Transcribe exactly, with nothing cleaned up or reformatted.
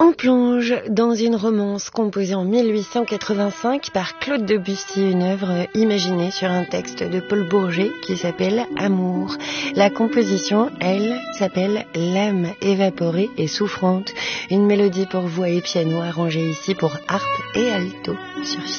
On plonge dans une romance composée en mille huit cent quatre-vingt-cinq par Claude Debussy, une œuvre imaginée sur un texte de Paul Bourget qui s'appelle Amour. La composition, elle, s'appelle L'âme évaporée et souffrante, une mélodie pour voix et piano arrangée ici pour harpe et alto sur